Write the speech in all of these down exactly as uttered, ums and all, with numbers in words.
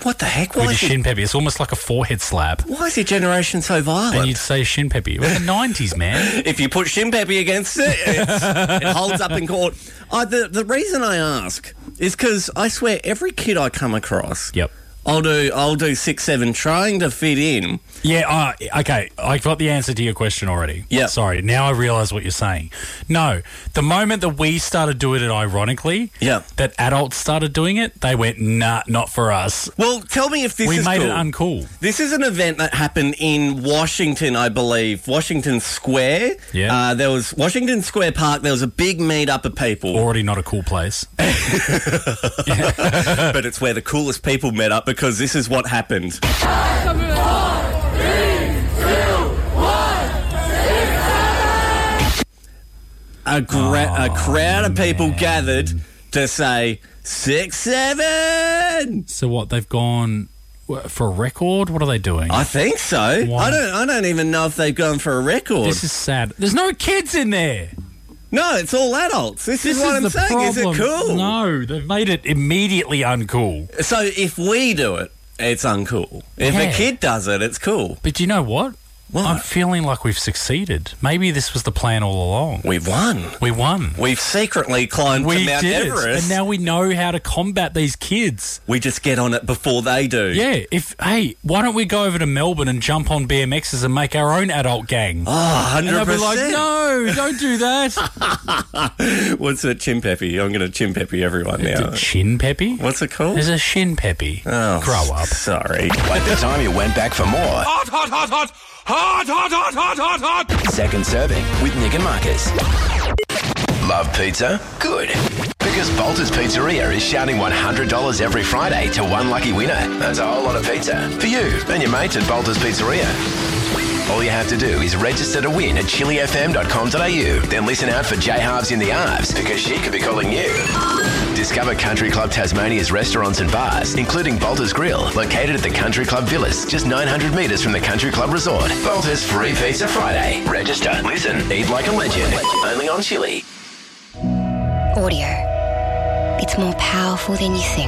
What the heck? Why With is your it- shin peppy. It's almost like a forehead slap. Why is your generation so violent? And you'd say shin peppy. It was the nineties, man. If you put shin peppy against it, it's, it holds up in court. I, the, the reason I ask is because I swear every kid I come across, Yep. I'll do I'll do six seven trying to fit in. Yeah, uh, okay. I got the answer to your question already. Yeah. Sorry. Now I realise what you're saying. No, the moment that we started doing it ironically, Yeah. that adults started doing it, they went, nah, not for us. Well, tell me if this we is made cool. it uncool. This is an event that happened in Washington, I believe, Washington Square. Yeah. Uh, there was Washington Square Park. There was a big meet-up of people. Already not a cool place. But it's where the coolest people met up because this is what happened. A, gra- Oh, a crowd of people man. gathered to say six seven. So what, they've gone what, for a record? What are they doing? I think so. Why? I don't. I don't even know if they've gone for a record. This is sad. There's no kids in there. no, it's all adults. This, This is what I'm the saying. problem. Is it cool? No, they've made it immediately uncool. So if we do it, it's uncool. If Yeah. a kid does it, it's cool. But you know what? What? I'm feeling like we've succeeded. Maybe this was the plan all along. We've won. We won. We've secretly climbed We to Mount did, Everest. and now we know how to combat these kids. we just get on it before they do. Yeah, if hey, why don't we go over to Melbourne and jump on B M Xs and make our own adult gang? Oh, one and hundred they'll be like, percent. no, don't do that. What's a chin peppy? I'm going to chin peppy everyone now. The chin peppy? What's it called? There's a shin peppy. Oh, Grow up. Sorry. At the time you went back for more. Hot, hot, hot, hot, hot, hot, hot, hot, hot, hot. Second serving with Nick and Marcus. Love pizza? Good. Because Bolter's Pizzeria is shouting one hundred dollars every Friday to one lucky winner. That's a whole lot of pizza for you and your mates at Bolter's Pizzeria. All you have to do is register to win at chili f m dot com dot a u. Then listen out for J Halves in the Arves because she could be calling you. Discover Country Club Tasmania's restaurants and bars, including Bolter's Grill, located at the Country Club Villas, just nine hundred metres from the Country Club Resort. Bolter's Free Pizza Friday. Register, listen, eat like a legend. Only on Chili. Audio. It's more powerful than you think.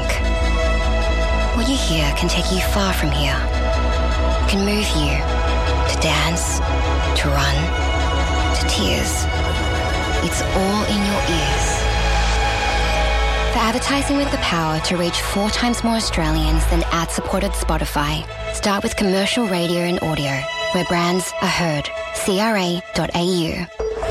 What you hear can take you far from here. It can move you to dance, to run, to tears. It's all in your ears. For advertising with the power to reach four times more Australians than ad-supported Spotify, start with commercial radio and audio, where brands are heard. C R A dot A U.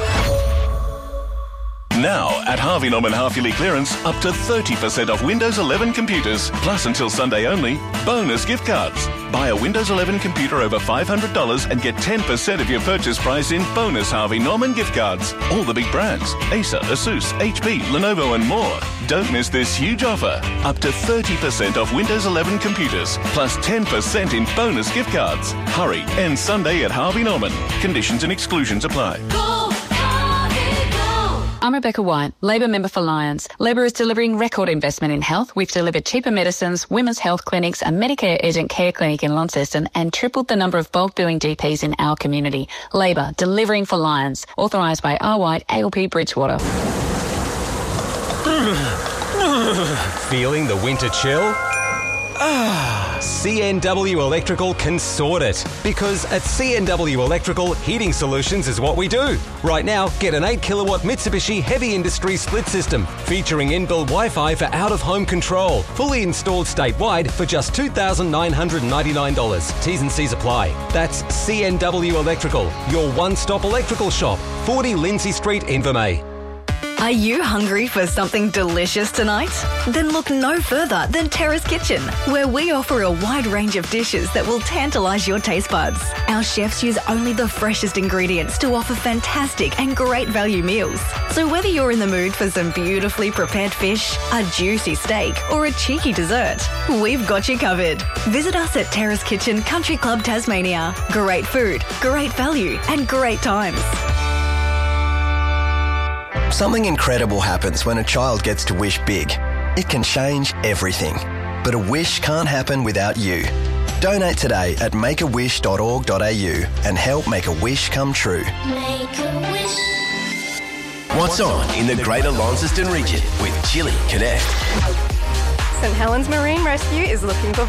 Now, at Harvey Norman half-yearly clearance, up to thirty percent off Windows eleven computers. Plus, until Sunday only, bonus gift cards. Buy a Windows eleven computer over five hundred dollars and get ten percent of your purchase price in bonus Harvey Norman gift cards. All the big brands, Acer, Asus, H P, Lenovo and more. Don't miss this huge offer. Up to thirty percent off Windows eleven computers, plus ten percent in bonus gift cards. Hurry, end Sunday at Harvey Norman. Conditions and exclusions apply. I'm Rebecca White, Labor member for Lions. Labor is delivering record investment in health. We've delivered cheaper medicines, women's health clinics, a Medicare urgent care clinic in Launceston, and tripled the number of bulk billing G Ps in our community. Labor, delivering for Lions. Authorised by R. White, A L P Bridgewater. Feeling the winter chill? Ah, C N W Electrical can sort it. Because at C N W Electrical, heating solutions is what we do. Right now, get an eight kilowatt Mitsubishi Heavy Industry split system featuring inbuilt Wi-Fi for out-of-home control. Fully installed statewide for just two thousand nine hundred ninety-nine dollars. T's and C's apply. That's C N W Electrical, your one-stop electrical shop. forty Lindsay Street, Invermay. Are you hungry for something delicious tonight? Then look no further than Terrace Kitchen, where we offer a wide range of dishes that will tantalise your taste buds. Our chefs use only the freshest ingredients to offer fantastic and great value meals. So whether you're in the mood for some beautifully prepared fish, a juicy steak, or a cheeky dessert, we've got you covered. Visit us at Terrace Kitchen Country Club Tasmania. Great food, great value, and great times. Something incredible happens when a child gets to wish big. It can change everything. But a wish can't happen without you. Donate today at make a wish dot org dot a u and help make a wish come true. Make a wish. What's on in the Greater Launceston region with Chili Connect? St Helens Marine Rescue is looking for